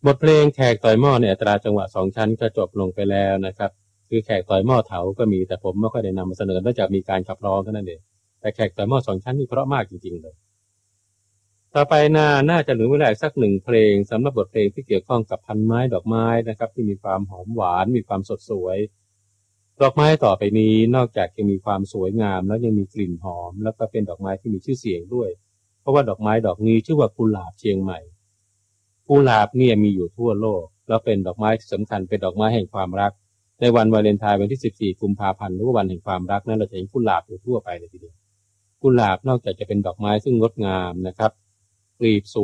บทเพลงแขกต่อยหม้อในอัตราจังหวะ2 ชั้นก็จบลงไปแล้วนะครับคือแขกต่อยหม้อเถาก็มีแต่ผมไม่ค่อยได้นำมาเสนอนอกจากมีการขับร้องเท่านั้นเองแต่แขกต่อยหม้อ2 ชั้นนี่เพราะมากจริงๆเลยต่อไปน่าจะเหลือเวลาสัก1 เพลงสำหรับบทเพลงที่เกี่ยวข้องกับพันไม้ดอกไม้นะครับที่มีความหอมหวานมีความสดสวยดอกไม้ต่อไปนี้นอกจากจะมีความสวยงามแล้วยังมีกลิ่นหอมแล้วก็เป็นดอกไม้ที่มีชื่อเสียงด้วยเพราะว่าดอกไม้ดอกนี้ชื่อว่ากุหลาบเชียงใหม่กุหลาบเนี่ยมีอยู่ทั่วโลกแล้วเป็นดอกไม้ที่สำคัญเป็นดอกไม้แห่งความรักในวันวาเลนไทน์วันที่14 กุมภาพันธ์หรือว่าวันแห่งความรักนั้นเราจะเห็นกุหลาบอยู่ทั่วไปเลยทีเดียวกุหลาบนอกจากจะเป็นดอกไม้ซึ่งงดงามนะครับกลีบสูง